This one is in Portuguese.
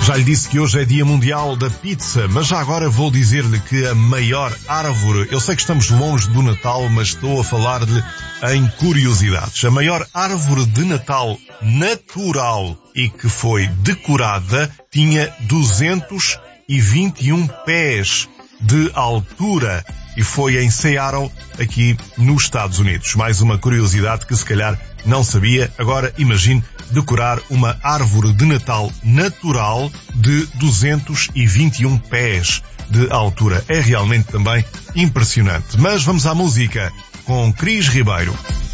Já lhe disse que hoje é Dia Mundial da Pizza, mas já agora vou dizer-lhe que a maior árvore... Eu sei que estamos longe do Natal, mas estou a falar-lhe em curiosidades. A maior árvore de Natal natural e que foi decorada tinha 221 pés de altura e foi em Seattle, aqui nos Estados Unidos. Mais uma curiosidade que se calhar não sabia. Agora imagine decorar uma árvore de Natal natural de 221 pés de altura. É realmente também impressionante. Mas vamos à música com Cris Ribeiro.